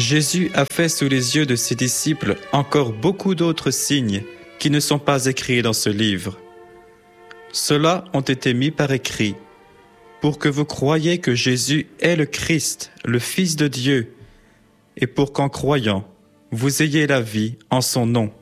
Jésus a fait sous les yeux de ses disciples encore beaucoup d'autres signes qui ne sont pas écrits dans ce livre. Ceux-là ont été mis par écrit pour que vous croyiez que Jésus est le Christ, le Fils de Dieu, et pour qu'en croyant, vous ayez la vie en son nom.